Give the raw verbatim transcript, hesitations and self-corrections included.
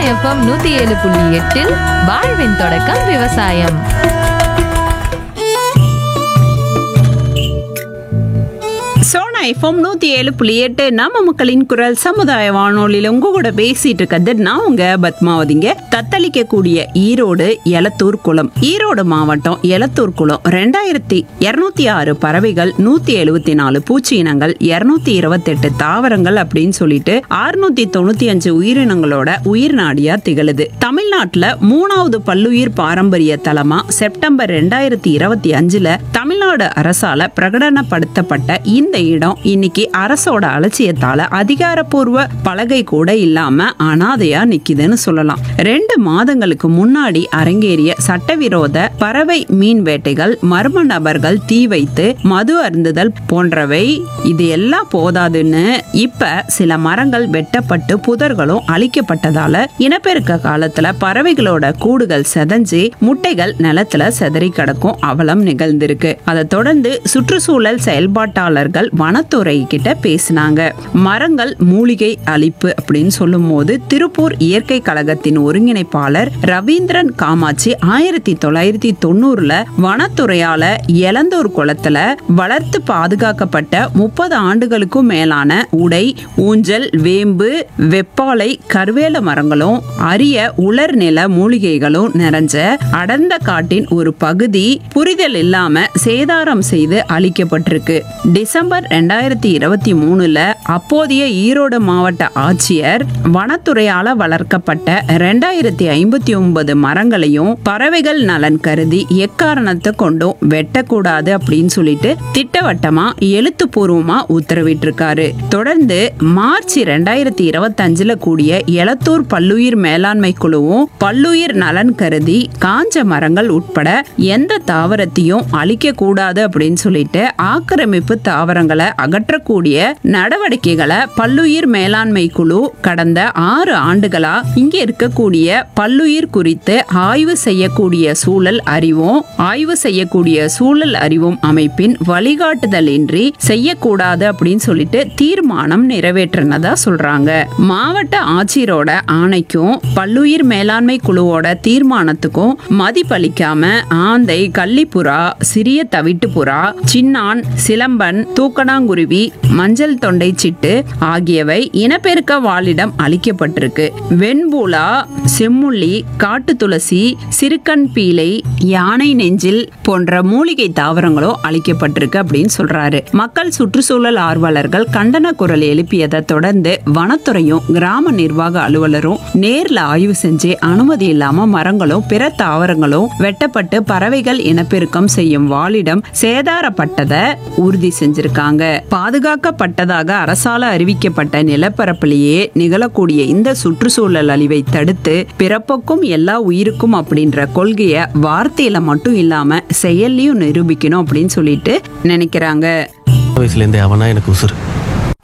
FM நூத்தி ஏழு புள்ளி எட்டில் வாழ்வின் தொடக்கம் விவசாயம். சோனா எஃப்எம் நூத்தி ஏழு புள்ளி எட்டு நம்ம மக்களின் குரல் சமுதாய வானொலியில உங்க கூட பேசிட்டு இருக்கிறது நான் உங்க பத்மாவதிங்க. தத்தளிக்கக்கூடிய ஈரோடு எலத்தூர் குளம். ஈரோடு மாவட்டம் எலத்தூர் குளம் ரெண்டாயிரத்தி இருநூத்தி ஆறு பறவைகள், நூத்தி எழுபத்தி நாலு பூச்சி இனங்கள், இருநூத்தி இருபத்தி எட்டு தாவரங்கள் அப்படின்னு சொல்லிட்டு அறுநூத்தி தொண்ணூத்தி அஞ்சு உயிரினங்களோட உயிர் நாடியா திகழுது. தமிழ்நாட்டுல மூணாவது பல்லுயிர் பாரம்பரிய தலமா செப்டம்பர் ரெண்டாயிரத்தி இருபத்தி அஞ்சுல தமிழ்நாடு அரசால பிரகடனப்படுத்தப்பட்ட இந்த இடம் இன்னைக்கு அரசோட அலட்சியத்தால அதிகாரப்பூர்வ பலகை கூட இல்லாம அனாதையா நிக்குதுன்னு சொல்லலாம். ரெண்டு மாதங்களுக்கு முன்னாடி அரங்கேறிய சட்டவிரோத பறவை மீன் வேட்டைகள், மர்ம நபர்கள் தீ வைத்து மது அருந்துதல் போன்றவை இது எல்லாம் போதாதுன்னு இப்ப சில மரங்கள் வெட்டப்பட்டு புதர்களும் அழிக்கப்பட்டதால இனப்பெருக்க காலத்துல பறவைகளோட கூடுகள் செதஞ்சு முட்டைகள் நிலத்துல செதறி கிடக்கும் அவலம் நிகழ்ந்திருக்கு. அதை தொடர்ந்து சுற்றுச்சூழல் செயல்பாட்டாளர்கள் வனத்துறை கிட்ட பேசினாங்க. மரங்கள் மூலிகை அழிப்பு அப்படின்னு சொல்லும் போது திருப்பூர் இயற்கை கழகத்தின் ஒருங்கிணைப்பாளர் ரவீந்திரன் காமாட்சி ஆயிரத்தி தொள்ளாயிரத்தி தொண்ணூறுல வனத்துறையால எலந்தூர் குளத்துல வளர்த்து பாதுகாக்கப்பட்ட முப்பது ஆண்டுகளுக்கும் மேலான உடை, ஊஞ்சல், வேம்பு, வெப்பாலை, கருவேல மரங்களும் அரிய உலர் நில மூலிகைகளும் நிறைஞ்ச அடர்ந்த காட்டின் ஒரு பகுதி புரிதல் இல்லாம சேதாரம் செய்து அழிக்கப்பட்டிருக்கு. டிசம்பர் ரெண்டாயிரத்தி இருபத்தி மூணுல அப்போதைய ஈரோடு மாவட்ட ஆட்சியர் வனத்துறையால வளர்க்கப்பட்ட ரெண்டாயிரத்தி ஐம்பத்தி ஒன்பது மரங்களையும் பறவைகள் நலன் கருதி எக்காரணத்தை கொண்டும் வெட்டக்கூடாது அப்படின்னு சொல்லிட்டு திட்டவட்டமா எழுத்துப்பூர்வமா உத்தரவிட்டிருக்காரு. தொடர்ந்து மார்ச் ரெண்டாயிரத்தி இருபத்தி அஞ்சுல கூடிய எலத்தூர் பல்லுயிர் மேலாண்மை குழுவும் பல்லுயிர் நலன் கருதி காஞ்ச மரங்கள் உட்பட எந்த தாவரத்தையும் அழிக்க கூடாது அப்படின்னு சொல்லிட்டு ஆக்கிரமிப்பு தாவரங்களை அகற்றக்கூடிய நடவடிக்கைகளை பல்லுயிர் மேலாண்மை குழு கடந்த ஆறு ஆண்டுகளா இங்க இருக்கக்கூடிய பல்லுயிர் குறித்து ஆய்வு செய்யக்கூடிய சூழல் அறிவும் ஆய்வு செய்யக்கூடிய சூழல் அறிவும் அமைப்பின் வழிகாட்டுதலின்றி செய்யக்கூடாது அப்படின்னு சொல்லிட்டு தீர்மானம் நிறைவேற்றினதா சொல்றாங்க. மாவட்ட ஆட்சியரோட ஆணைக்கும் பல்லுயிர் மேலாண்மை குழுவோட தீர்மானத்துக்கும் மதிப்பளிக்காம ஆந்தை, கள்ளிப்புறா, சிறிய தவிட்டுப்புறா, சின்னான், சிலம்பன், தூக்கணாங்குருவி, மஞ்சள் தொண்டை சிட்டு ஆகியவை இனப்பெருக்க வாழிடம் அளிக்கப்பட்டிருக்கு. வெண்பூலா, செம்முள்ளி, காட்டு துளசி, சிறுக்கன் பீலை, யானை நெஞ்சில் போன்ற மூலிகை தாவரங்களும் அளிக்கப்பட்டிருக்கு அப்படின்னு சொல்றாரு. மக்கள் சுற்றுச்சூழல் ஆர்வலர்கள் கண்டன குரல் எழுப்பியதை தொடர்ந்து வனத்துறையும் கிராம நிர்வாக அலுவலரும் நேர்ல ஆய்வு செஞ்சு அனுமதி இல்லாம மரங்களும் பிற தாவரங்களும் வெட்டப்பட்டு பறவைகள் இனப்பெருக்கம் செய்யும் வாழிடம் சேதாரப்பட்டதை உறுதி செஞ்சிருக்காங்க. பாதுகாக்கப்பட்டதாக அரசால அறிவிக்கப்பட்ட நிலப்பரப்பிலேயே நிகழக்கூடிய இந்த சுற்றுச்சூழல் அழிவை தடுத்து பிறப்புக்கும் எல்லா உயிருக்கும் அப்படின்ற கொள்கையை வார்த்தையில மட்டும் இல்லாம செயல்லையும் நிரூபிக்கணும் அப்படின்னு சொல்லிட்டு நினைக்கிறாங்க. வயசுல இருந்தே அவனா எனக்கு உசுறு.